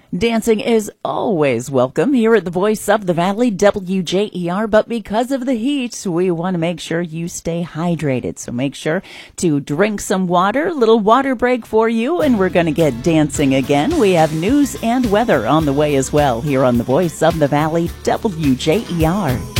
Dancing is always welcome here at the Voice of the Valley, WJER, but because of the heat, we want to make sure you stay hydrated. So make sure to drink some water, little water break for you, and we're going to get dancing again. We have news and weather on the way as well here on the Voice of the Valley, WJER.